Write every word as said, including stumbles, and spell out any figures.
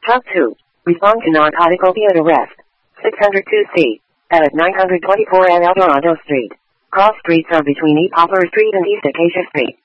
Truck two. Respond to narcotic opiate arrest. six oh two C. At nine twenty-four N L Dorado Street. Cross streets are between East Poplar Street and East Acacia Street.